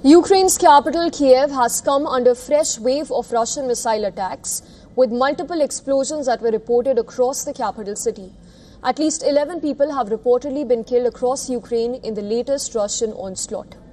Ukraine's capital, Kiev, has come under fresh wave of Russian missile attacks, with multiple explosions that were reported across the capital city. At least 11 people have reportedly been killed across Ukraine in the latest Russian onslaught.